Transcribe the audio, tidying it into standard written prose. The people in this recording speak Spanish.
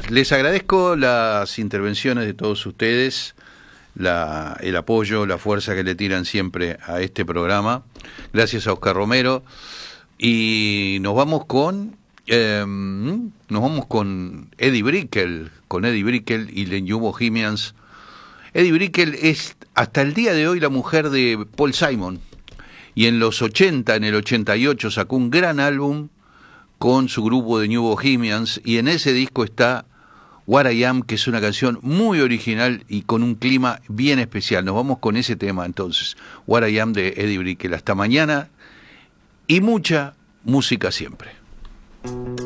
Les agradezco las intervenciones de todos ustedes, el apoyo, la fuerza que le tiran siempre a este programa. Gracias a Oscar Romero. Y nos vamos con Eddie Brickell, y The New Bohemians. Eddie Brickell es hasta el día de hoy la mujer de Paul Simon, y en los 80, en el 88 sacó un gran álbum con su grupo de New Bohemians, y en ese disco está What I Am, que es una canción muy original y con un clima bien especial. Nos vamos con ese tema entonces, What I Am de Eddie Brickell. Hasta mañana y mucha música siempre.